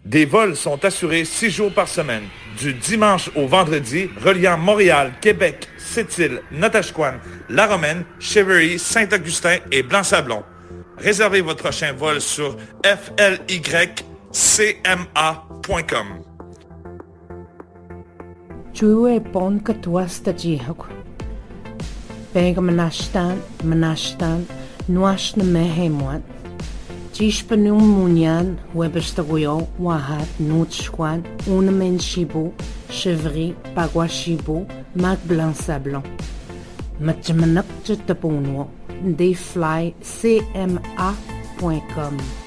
Des vols sont assurés 6 jours par semaine, du dimanche au vendredi, reliant Montréal, Québec, Sept-Îles, Natashquan, La Romaine, Cheverly, Saint-Augustin et Blanc-Sablon. Réservez votre prochain vol sur flycma.com. Chue pon katuas ta jihak. Pega manashtan, nuash na mehemwan. Jishpanum munyan, webestaguyo, wahat, nutschwan, unamen shibu, chevry, paguashibu, mag blanc sablon. Matjamanak jetapunwo, theflycma.com.